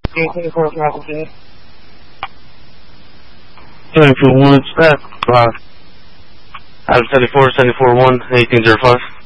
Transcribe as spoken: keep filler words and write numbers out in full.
eighteen four from Appleton. seven four one, it's back. Uh, out of seventy-four, seventy-four one, eighteen zero five.